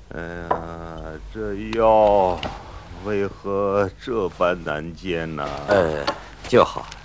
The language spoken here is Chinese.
哎呀，这药为何这般难煎呢？ 就好。